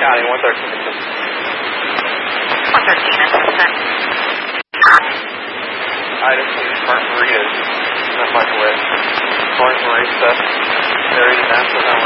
County, 113. 113, assistant. Item please, Martin Marie is not much away. Martin Marie stuff. Area to Nashville,